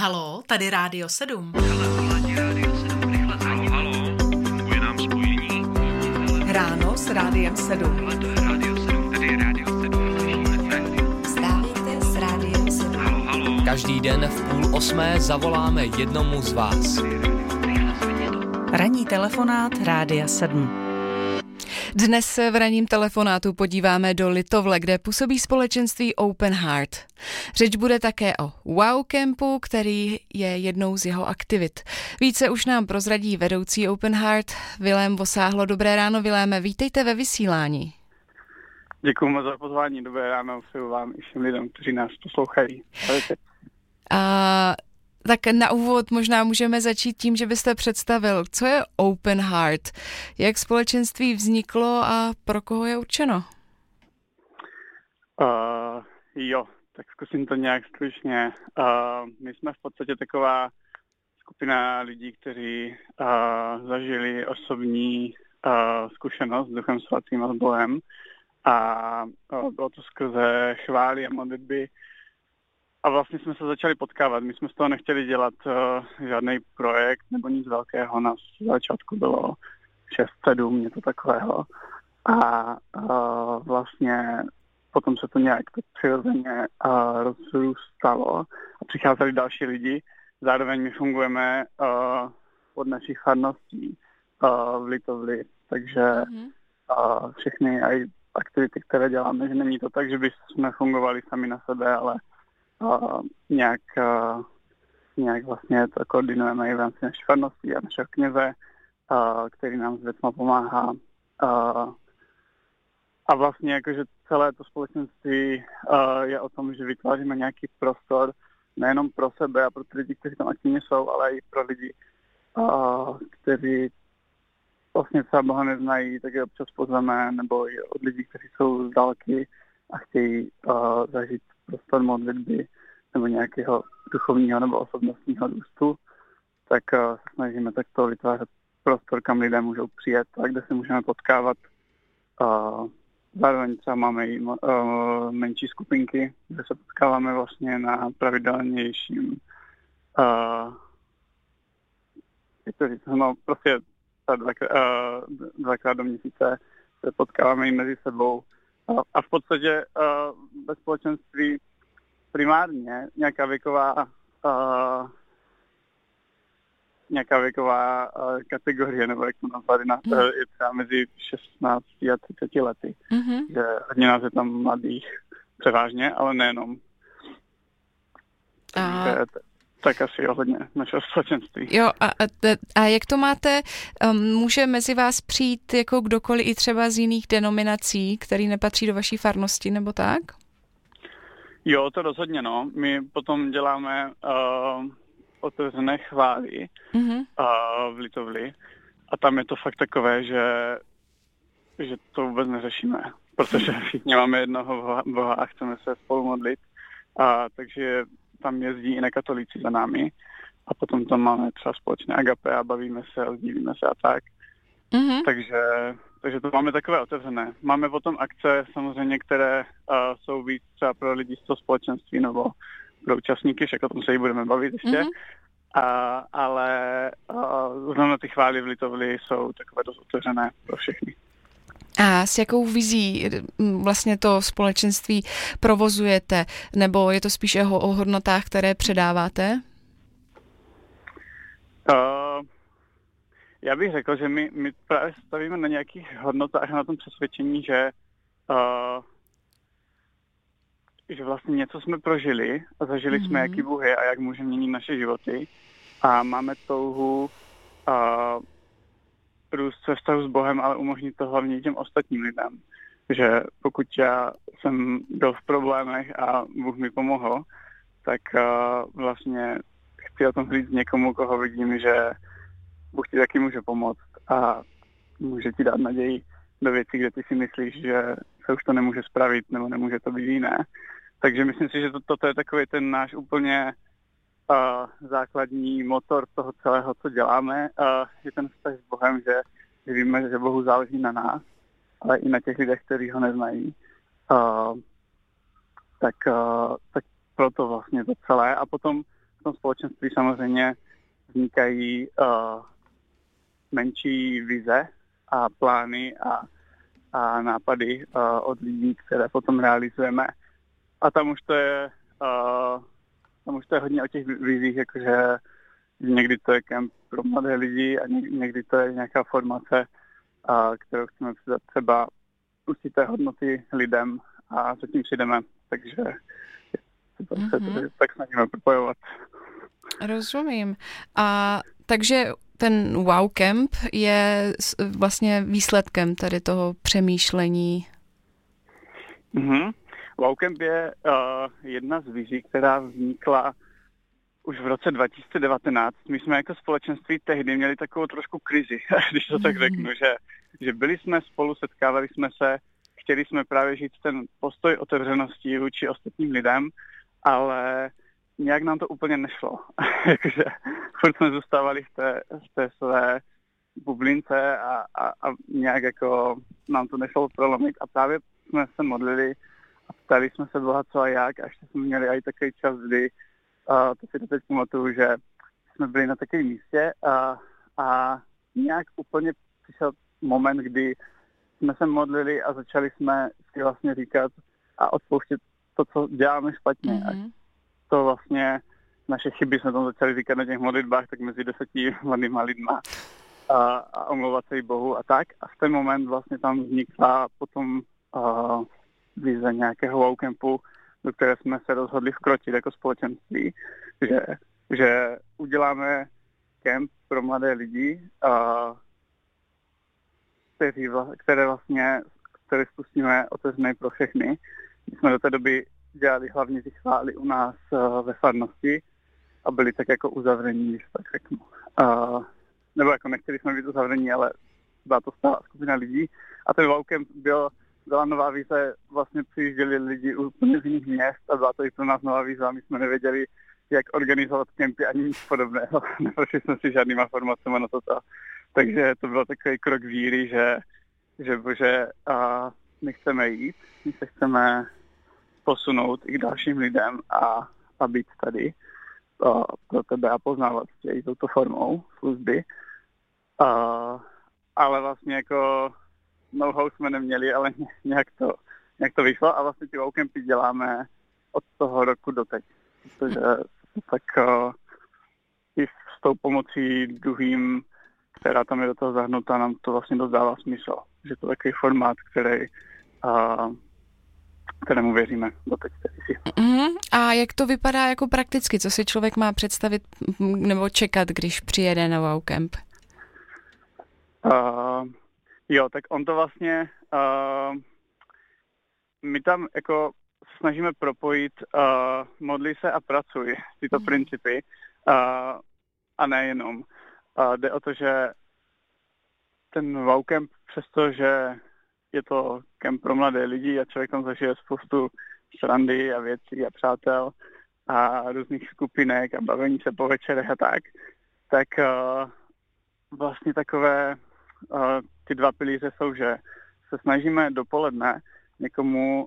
Haló, tady Rádio 7. Haló, funguje nám spojení. Ráno s Rádiem 7. Ale to je Rádio 7, tady je Rádio 7, slyšíme se. Vstávejte s Rádiem 7. Haló. Každý den v 7:30 zavoláme jednomu z vás. Ranní telefonát Rádia 7. Dnes se v ranním telefonátu podíváme do Litovle, kde působí společenství Open Heart. Řeč bude také o Wow Campu, který je jednou z jeho aktivit. Více už nám prozradí vedoucí Open Heart Vilém Vosáhlo. Dobré ráno, Viléme, vítejte ve vysílání. Děkuji moc za pozvání, dobré ráno, přeju vám i všem lidem, kteří nás poslouchají. Tak na úvod možná můžeme začít tím, že byste představil, co je Open Heart, jak společenství vzniklo a pro koho je určeno? Tak zkusím to nějak stručně. My jsme v podstatě taková skupina lidí, kteří zažili osobní zkušenost s Duchem svatým a s Bohem a bylo to skrze chvály a modlitby. A vlastně jsme se začali potkávat. My jsme z toho nechtěli dělat žádný projekt nebo nic velkého. Nás v začátku bylo 6-7, něco takového. A vlastně potom se to nějak tak přirozeně rozrůstalo a přicházeli další lidi. Zároveň my fungujeme od našich farností v Litovli, takže všechny aj aktivity, které děláme, že není to tak, že bychom fungovali sami na sebe, ale nějak vlastně to koordinujeme i v rámci naší farnosti a našeho kněze, který nám s věcma pomáhá. A vlastně jakože celé to společenství je o tom, že vytváříme nějaký prostor nejenom pro sebe a pro ty lidi, kteří tam aktivně jsou, ale i pro lidi, kteří vlastně třeba Boha neznají, tak je občas pozveme, nebo i od lidí, kteří jsou z dálky a chtějí zažít prostor modlitby nebo nějakého duchovního nebo osobnostního růstu, tak se snažíme takto vytvářet prostor, kam lidé můžou přijet a kde se můžeme potkávat. Zároveň třeba máme i menší skupinky, kde se potkáváme vlastně na pravidelnějším prostě dvakrát do měsíce se potkáváme i mezi sebou. A v podstatě ve společenství primárně nějaká věková kategorie, nebo jak to nazvat, je třeba mezi 16 a 30 lety. Mm-hmm. Že hodně nás je tam mladých převážně, ale nejenom. Tak asi hodně našeho společenství. Jo, a jak to máte? Může mezi vás přijít jako kdokoliv i třeba z jiných denominací, který nepatří do vaší farnosti, nebo tak? Jo, to rozhodně, no. My potom děláme otevřené chvály v Litovli a tam je to fakt takové, že to vůbec neřešíme, protože všichni máme jednoho Boha a chceme se spolu modlit, takže tam jezdí i nekatolíci za námi a potom tam máme třeba společné agape a bavíme se, rozdílíme se a tak. Mm-hmm. Takže to máme takové otevřené. Máme potom akce samozřejmě, které jsou víc třeba pro lidi z toho společenství nebo pro účastníky, však o tom se jí budeme bavit ještě. Mm-hmm. Ale zrovna ty chvály v Litovli jsou takové dost otevřené pro všechny. A s jakou vizí vlastně to společenství provozujete? Nebo je to spíše o hodnotách, které předáváte? Já bych řekl, že my právě stavíme na nějakých hodnotách a na tom přesvědčení, že vlastně něco jsme prožili a zažili jsme, jaký Bůh je a jak může měnit naše životy. A máme touhu růst ve vztahu s Bohem, ale umožnit to hlavně těm ostatním lidem. Že pokud já jsem byl v problémech a Bůh mi pomohl, tak vlastně chci o tom říct někomu, koho vidím, že Bůh ti taky může pomoct a může ti dát naději do věcí, kde ty si myslíš, že se už to nemůže spravit nebo nemůže to být jiné. Takže myslím si, že toto je takový ten náš úplně základní motor toho celého, co děláme. Je ten vztah s Bohem, že víme, že Bohu záleží na nás, ale i na těch lidech, kteří ho neznají. Tak proto vlastně to celé. A potom v tom společenství samozřejmě vznikají menší vize a plány a nápady od lidí, které potom realizujeme. A tam už to je hodně o těch vizích, jakože někdy to je kemp pro mladé lidi a někdy to je nějaká formace, kterou chceme přidat třeba určité hodnoty lidem a za tím přijdeme. Takže se tak snažíme propojovat. Rozumím. A takže ten Wow Camp je vlastně výsledkem tady toho přemýšlení. Wow Camp je jedna z vizí, která vznikla už v roce 2019. My jsme jako společenství tehdy měli takovou trošku krizi, když to tak řeknu, že byli jsme spolu, setkávali jsme se, chtěli jsme právě žít ten postoj otevřenosti vůči ostatním lidem, ale nějak nám to úplně nešlo. Jakože furt jsme zůstávali v té své bublince a nějak jako nám to nešlo prolomit a právě jsme se modlili a ptali jsme se Boha co a jak a ještě jsme měli i takový čas, kdy to si teď pamatuju, že jsme byli na takovém místě a nějak úplně přišel moment, kdy jsme se modlili a začali jsme si vlastně říkat a odpouštět to, co děláme špatně. Mm-hmm. To vlastně naše chyby jsme tam začali říkat na těch modlitbách, tak mezi 10 mladýma lidma a omlouvat se i Bohu a tak. A v ten moment vlastně tam vznikla potom vize nějakého Wow Campu, do které jsme se rozhodli vkročit jako společenství, že uděláme kemp pro mladé lidi, které spustíme otevřené pro všechny. My jsme do té doby dělali hlavně ty chvály u nás ve farnosti a byli tak jako uzavření, když tak řeknu. Nebo jako nechtěli jsme být uzavření, ale byla to stála skupina lidí. A ten Wow Camp byla nová výzva, vlastně přijížděli lidi úplně z jiných měst a byla to i pro nás nová výzva. My jsme nevěděli, jak organizovat kempy ani nic podobného. Neprošli jsme si žádnýma formacemi na toto. Takže to byl takový krok víry, že Bože, my chceme jít, my se chceme posunout i k dalším lidem a být tady pro tebe a poznávat tě i touto formou služby. Ale vlastně jako know-how jsme neměli, ale nějak to vyšlo a vlastně ty Wow Campy děláme od toho roku doteď. Protože tak i s tou pomocí druhým, která tam je do toho zahrnutá, nám to vlastně dost dává smysl. Že to je takový formát, kterému věříme doteď. A jak to vypadá jako prakticky? Co si člověk má představit nebo čekat, když přijede na Wow Camp? Jo, tak on to vlastně, my tam jako snažíme propojit modli se a pracuj, tyto principy, a nejenom. Jde o to, že ten Wow Camp, přestože je to kemp pro mladé lidi a člověk tam zažije spoustu srandy a věcí a přátel a různých skupinek a bavení se po večerech a tak vlastně takové ty dva pilíře jsou, že se snažíme dopoledne někomu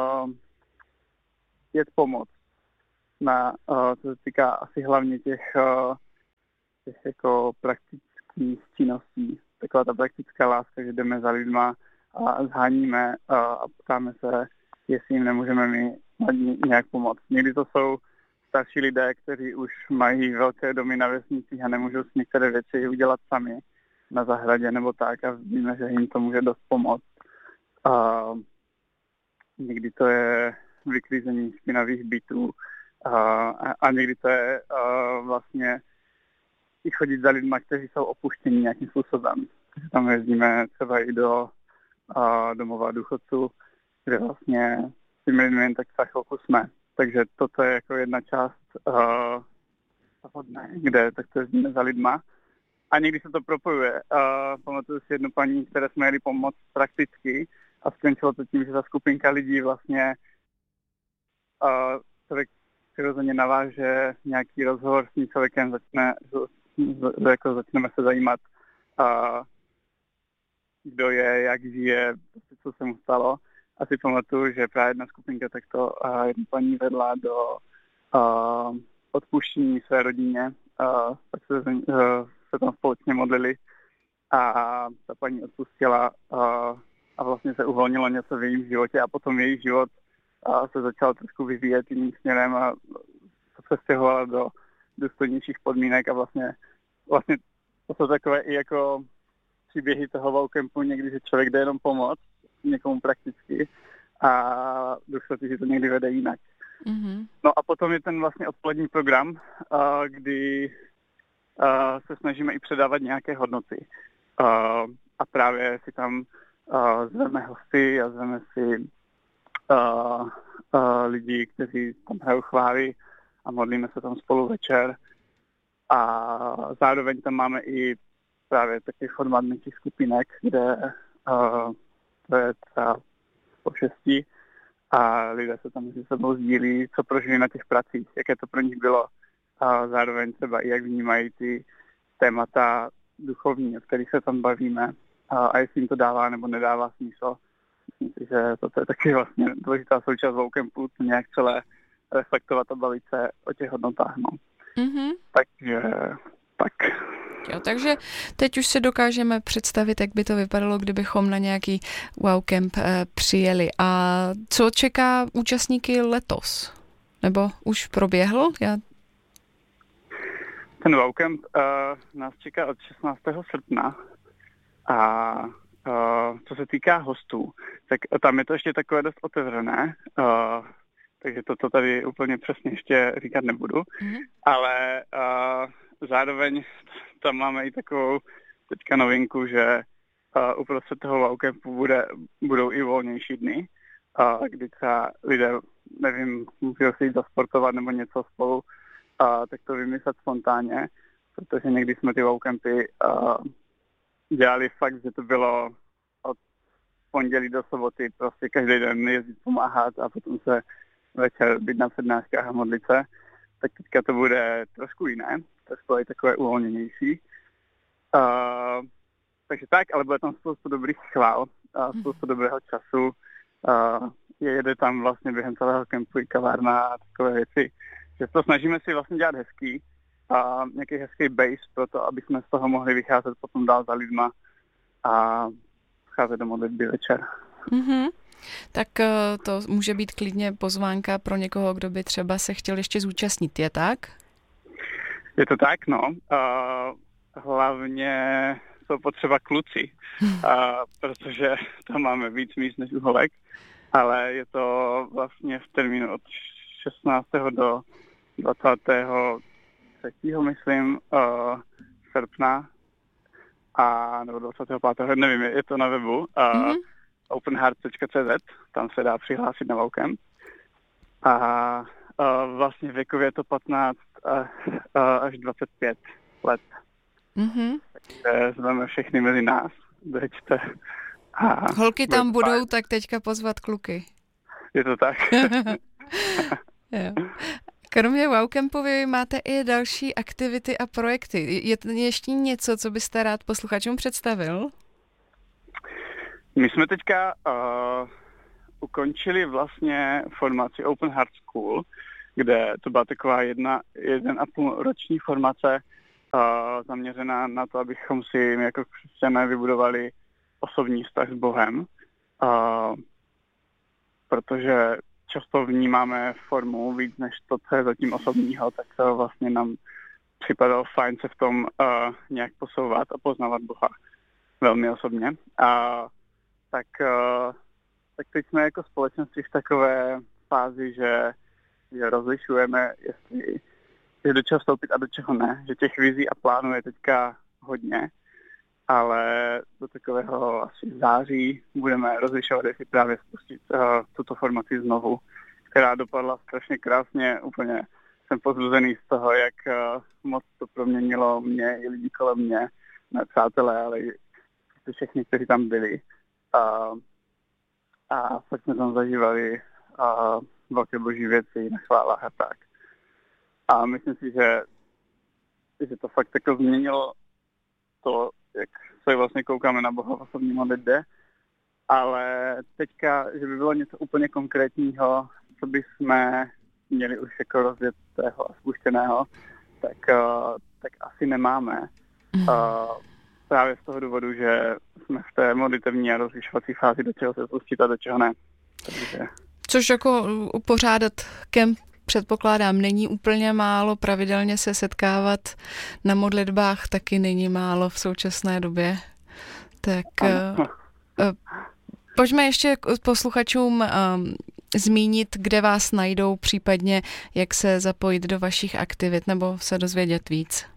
jet pomoct co se týká asi hlavně těch jako praktických činností. Taková ta praktická láska, že jdeme za lidma a zháníme a ptáme se, jestli jim nemůžeme my nějak pomoct. Někdy to jsou starší lidé, kteří už mají velké domy na vesnicích a nemůžou si některé věci udělat sami na zahradě nebo tak a víme, že jim to může dost pomoct. Někdy to je vyklízení špinavých bytů a někdy to je vlastně i chodit za lidma, kteří jsou opuštění nějakým způsobem. Takže tam jezdíme třeba i do domova důchodců, kde vlastně s těmi lidmi jen tak za chvilku jsme. Takže toto je jako jedna část hodné, kde tak to jezdíme za lidma. A někdy se to propojuje. Pamatuju si jednu paní, které jsme jeli pomoct prakticky a skončilo to tím, že ta skupinka lidí vlastně člověk přirozeně naváže nějaký rozhovor s tím člověkem, začneme se zajímat, kdo je, jak žije, co se mu stalo. A si pamatuju, že právě jedna skupinka takto jedna paní vedla do odpuštění své rodině, tak se tam společně modlili a ta paní odpustila a vlastně se uvolnilo něco v jejím životě a potom její život se začal trošku vyvíjet jiným směrem a se stěhovala do důstojnějších podmínek a vlastně to jsou takové i jako příběhy toho wow campu někdy, že člověk jde jenom pomoct někomu prakticky a důsledky, že to někdy vede jinak. Mm-hmm. No a potom je ten vlastně odpolední program, kdy se snažíme i předávat nějaké hodnoty. A právě si tam zveme hosty a zveme si lidi, kteří tam hrajou chvály a modlíme se tam spolu večer. A zároveň tam máme i právě takový formát menších skupinek, kde to je třeba po 6 a lidé se tam mezi sebou sdílí, co prožili na těch pracích, jaké to pro nich bylo a zároveň třeba i jak vnímají ty témata duchovní, o kterých se tam bavíme a jestli jim to dává nebo nedává smysl. Myslím si, že to je taky vlastně důležitá součást wow campu, nějak celé reflektovat a bavit se o těch hodnotách. No. Mm-hmm. Takže tak. Jo, takže teď už si dokážeme představit, jak by to vypadalo, kdybychom na nějaký wow camp přijeli. A co čeká účastníky letos? Nebo už proběhl? Ten wow camp nás čeká od 16. srpna a co se týká hostů, tak tam je to ještě takové dost otevřené, takže to tady úplně přesně ještě říkat nebudu, ale zároveň tam máme i takovou teďka novinku, že uprostřed toho wow campu budou i volnější dny, kdy třeba lidé, nevím, můžou si jít zasportovat nebo něco spolu, tak to vymyslet spontánně, protože někdy jsme ty wow campy dělali fakt, že to bylo od pondělí do soboty, prostě každý den jezdit pomáhat a potom se večer být na přednáškách a modlit se. Tak teďka to bude trošku jiné, trošku je takové uvolněnější. Takže tak, ale bude tam spoustu dobrých chvál, spoustu dobrého času. Jede tam vlastně během celého kempu i kavárna a takové věci. Že to snažíme si vlastně dělat hezký a nějaký hezký base pro to, aby jsme z toho mohli vycházet potom dál za lidma a vcházet do modlitby večer. Mm-hmm. Tak to může být klidně pozvánka pro někoho, kdo by třeba se chtěl ještě zúčastnit, je tak? Je to tak, no. Hlavně jsou potřeba kluci, protože tam máme víc míst než u holek, ale je to vlastně v termínu od 16. do 23. myslím, srpna, nebo 25. nevím, je to na webu, openheart.cz, tam se dá přihlásit na wow camp. A vlastně věkově je to 15 až 25 let. Mm-hmm. Takže zveme všechny mezi nás, běžte. Holky tam budou, tak teďka pozvat kluky. Je to tak. Jo. Kromě wow campu vy máte i další aktivity a projekty. Je ještě něco, co byste rád posluchačům představil? My jsme teďka ukončili vlastně formaci Open Heart School, kde to byla taková 1,5 roční formace zaměřená na to, abychom si jako křesťané vybudovali osobní vztah s Bohem, protože často vnímáme formu víc než to, co je zatím osobního, tak vlastně nám připadalo fajn se v tom nějak posouvat a poznávat Boha velmi osobně. Tak teď jsme jako společenství v takové fázi, že rozlišujeme, jestli do čeho vstoupit a do čeho ne, že těch vizí a plánů je teďka hodně, ale do takového asi září budeme rozlišovat, jestli právě spustit tuto formaci znovu, která dopadla strašně krásně, úplně jsem pozbuzený z toho, jak moc to proměnilo mě i lidi kolem mě, ne přátelé, ale i všichni, kteří tam byli. A fakt jsme tam zažívali velké boží věci na chválách a tak. A myslím si, že to fakt jako změnilo to, jak se vlastně koukáme na Boha v osobní modlitbě, ale teďka, že by bylo něco úplně konkrétního, co by jsme měli už jako rozjetého a spuštěného, tak asi nemáme. Právě z toho důvodu, že jsme v té modlitevní a rozlišovací fázi, do čeho se pustit a do čeho ne. Takže... Což jako upořádat kemp, předpokládám, není úplně málo, pravidelně se setkávat na modlitbách taky není málo v současné době. Tak pojďme ještě k posluchačům zmínit, kde vás najdou, případně jak se zapojit do vašich aktivit nebo se dozvědět víc.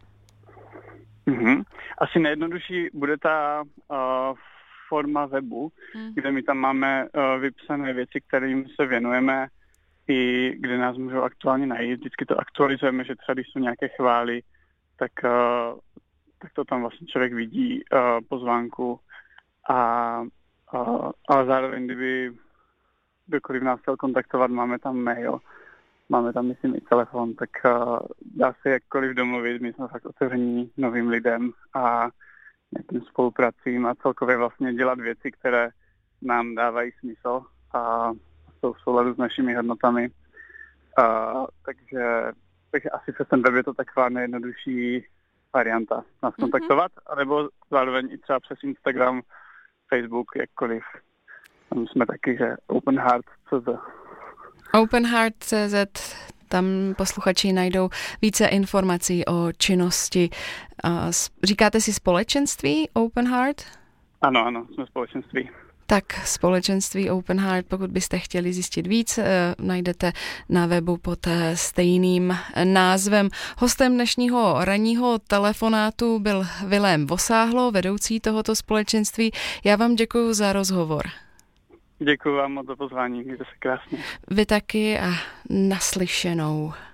Asi nejjednodušší bude ta forma webu, kde my tam máme vypsané věci, kterým se věnujeme i kde nás můžou aktuálně najít. Vždycky to aktualizujeme, že třeba když jsou nějaké chvály, tak to tam vlastně člověk vidí pozvánku ale zároveň, kdyby kdokoliv nás chtěl kontaktovat, máme tam mail, máme tam, myslím, i telefon, tak dá se jakkoliv domluvit. My jsme fakt otevření novým lidem a nějakým spolupracím a celkově vlastně dělat věci, které nám dávají smysl a jsou v souladu s našimi hodnotami. Takže asi přes ten web je to taková nejjednodušší varianta nás kontaktovat, anebo zároveň i třeba přes Instagram, Facebook, jakkoliv. Tam jsme taky, že openheart.cz. Openheart.cz, tam posluchači najdou více informací o činnosti. Říkáte si společenství Open Heart? Ano, jsme společenství. Tak společenství Open Heart, pokud byste chtěli zjistit víc, najdete na webu pod stejným názvem. Hostem dnešního ranního telefonátu byl Vilém Vosáhlo, vedoucí tohoto společenství. Já vám děkuji za rozhovor. Děkuji vám moc za pozvání, mějte se krásně. Vy taky a naslyšenou.